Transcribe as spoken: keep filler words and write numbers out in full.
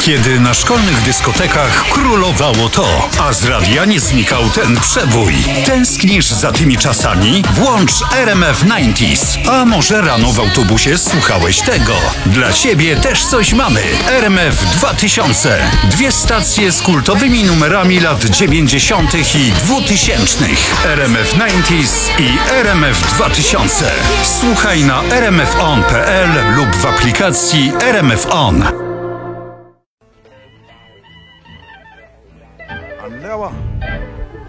Kiedy na szkolnych dyskotekach królowało to, a z radia nie znikał ten przebój. Tęsknisz za tymi czasami? Włącz R M F dziewięćdziesiąt. A może rano w autobusie słuchałeś tego? Dla ciebie też coś mamy. R M F dwa tysiące. Dwie stacje z kultowymi numerami lat dziewięćdziesiątych i dwutysięcznych. R M F dziewięćdziesiąt i R M F dwa tysiące. Słuchaj na r m f on kropka p l lub w aplikacji R M F On.